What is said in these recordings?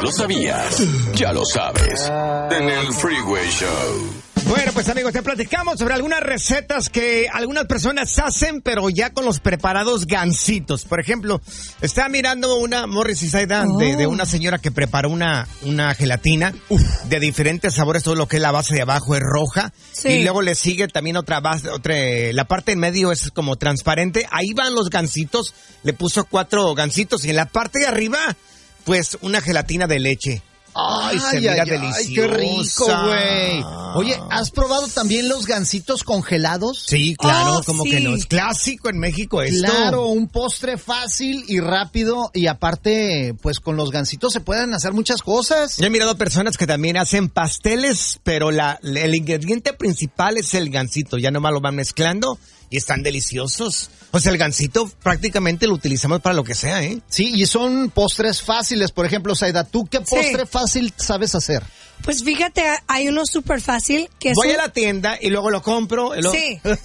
lo sabías? Ya lo sabes. En el Freeway Show. Bueno, pues amigos, te platicamos sobre algunas recetas que algunas personas hacen, pero ya con los preparados gansitos. Por ejemplo, estaba mirando una Morris y Zayda de una señora que preparó una gelatina de diferentes sabores. Todo lo que es la base de abajo es roja. Sí. Y luego le sigue también otra base, la parte en medio es como transparente. Ahí van los gansitos. Le puso 4 gansitos y en la parte de arriba, pues una gelatina de leche. Ay, se mira deliciosa. Ay, qué rico, güey. Oye, ¿has probado también los gansitos congelados? Sí, claro, como sí. Que no es clásico en México esto. Claro, un postre fácil y rápido y aparte, pues con los gansitos se pueden hacer muchas cosas. Yo he mirado personas que también hacen pasteles, pero el ingrediente principal es el gansito. Ya nomás lo van mezclando y están deliciosos. O sea, el gansito prácticamente lo utilizamos para lo que sea, ¿eh? Sí, y son postres fáciles. Por ejemplo, Zayda, ¿tú qué postre fácil sabes hacer? Pues fíjate, hay uno súper fácil que es Voy a la tienda y luego lo compro. Sí. Pues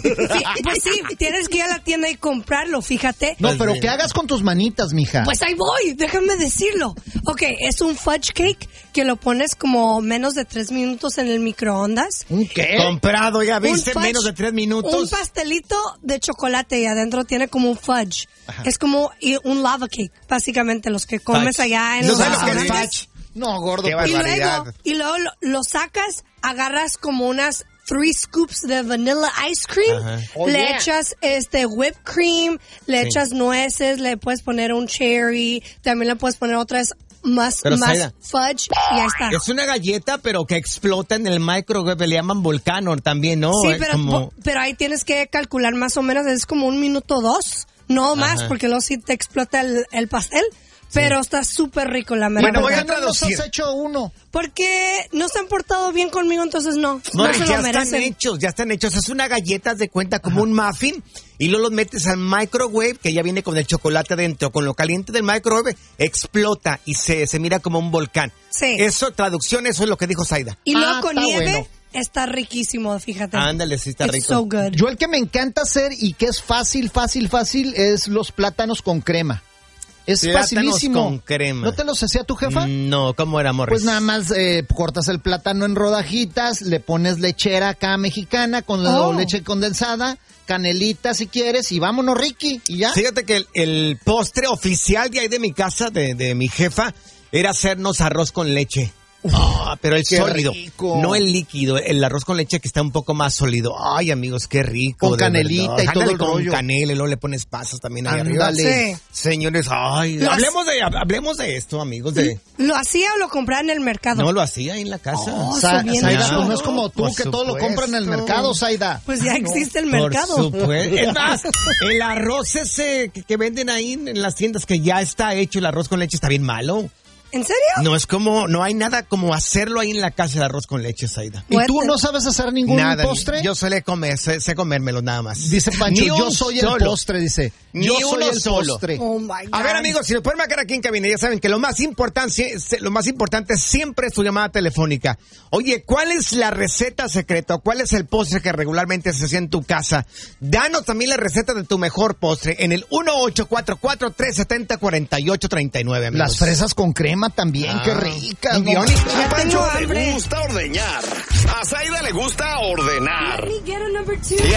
sí, tienes que ir a la tienda y comprarlo, fíjate. No, pero ¿qué hagas con tus manitas, mija? Pues ahí voy, déjame decirlo. Ok, es un fudge cake que lo pones como menos de 3 minutos en el microondas. ¿Un qué? Comprado, ya viste, menos de 3 minutos. Un pastelito de chocolate y adentro tiene como un fudge. Ajá. Es como un lava cake, básicamente, los que comes fudge. Allá en los restaurantes. No, gordo. Qué barbaridad. Y luego lo sacas, agarras como unas 3 scoops de vanilla ice cream, le echas whipped cream, le echas nueces, le puedes poner un cherry, también le puedes poner otras más fudge y ahí está. Es una galleta, pero que explota en el microwave, le llaman volcano también, ¿no? Sí, pero ahí tienes que calcular más o menos, es como 1 minuto 2, no más, porque luego sí te explota el pastel. Pero está súper rico, la verdad. Bueno, voy a traducir. ¿Nos has hecho uno? Porque no se han portado bien conmigo, entonces no se lo merecen. Ya están hechos. Es una galleta de cuenta como un muffin y luego los metes al microwave, que ya viene con el chocolate adentro. Con lo caliente del microwave, explota y se mira como un volcán. Sí. Eso, traducción, eso es lo que dijo Zayda. Y luego con nieve... Bueno. Está riquísimo, fíjate. Ándale, sí está rico. So good. Yo el que me encanta hacer y que es fácil, es los plátanos con crema. Es facilísimo. Con crema. ¿No te los hacía tu jefa? No, ¿cómo era, Morris? Pues nada más cortas el plátano en rodajitas, le pones lechera acá mexicana con leche condensada, canelita si quieres y vámonos, Ricky, y ya. Fíjate que el postre oficial de ahí de mi casa, de mi jefa, era hacernos arroz con leche. Pero el sólido, rico. No el líquido, el arroz con leche que está un poco más sólido. Ay, amigos, qué rico. Con canelita y todo el rollo. Con canela y luego le pones pasas también ahí arriba. Sí. Señores, hablemos de esto, amigos. ¿Lo hacía o lo compraba en el mercado? No, lo hacía ahí en la casa. Zayda, pues no es como tú, que todo lo compra en el mercado, Zayda. Pues ya existe el mercado. Por supuesto. Es más, el arroz ese que venden ahí en las tiendas que ya está hecho, el arroz con leche está bien malo. ¿En serio? No hay nada como hacerlo ahí en la casa, el arroz con leche, Zayda. ¿Y tú no sabes hacer ningún postre? Yo sé comérmelo nada más. Dice Pancho, yo soy el postre, dice. Yo soy el postre. Oh my God. A ver, amigos, si nos pueden marcar aquí en cabina, ya saben que lo más importante siempre es tu llamada telefónica. Oye, ¿cuál es la receta secreta? ¿Cuál es el postre que regularmente se hace en tu casa? Danos también la receta de tu mejor postre en el 1-844-370-4839, amigos. Las fresas con crema también, qué rica. A Pancho le gusta ordeñar. A Zayda le gusta ordenar. Y